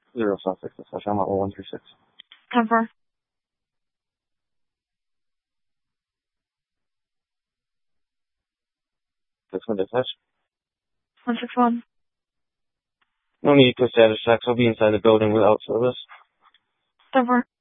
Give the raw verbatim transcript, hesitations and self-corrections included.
Zero Sussex, I'm at one three six. Cover. Six one dispatch. one six one. No need to status checks. I'll be inside the building without service. Cover.